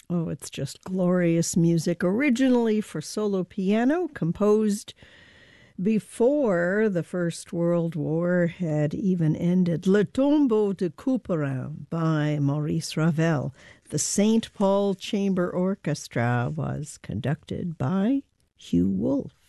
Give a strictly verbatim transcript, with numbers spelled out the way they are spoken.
Oh, it's just glorious music, originally for solo piano, composed before the First World War had even ended. Le Tombeau de Couperin by Maurice Ravel. The Saint Paul Chamber Orchestra was conducted by Hugh Wolf.